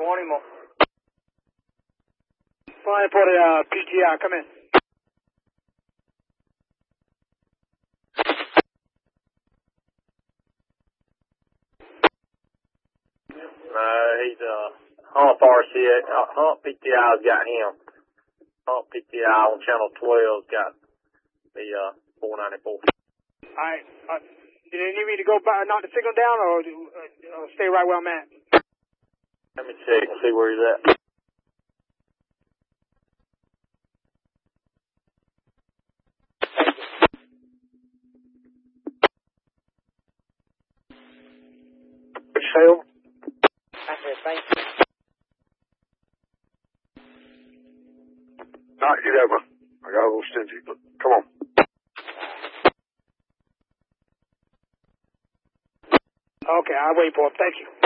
20 more. Flying for the PTI, come in. He's Hump RCA. Hump PTI's got him. Hump PTI on channel 12's got the 494. Alright, do they need me to go by, knock the signal down, or stay right where I'm at? Let me check and see where he's at. Sale? I said, thank you. Not you ever. I got a little stingy, but come on. Okay, I'll wait for it. Thank you.